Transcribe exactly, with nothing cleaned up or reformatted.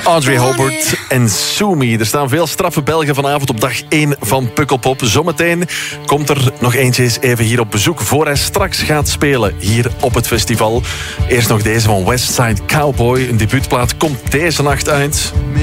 Audrey Hobart en Sumi. Er staan veel straffe Belgen vanavond op dag één van Pukkelpop. Zometeen komt er nog eentje eens even hier op bezoek, voor hij straks gaat spelen hier op het festival. Eerst nog deze van West Side Cowboy. Een debuutplaat komt deze nacht uit.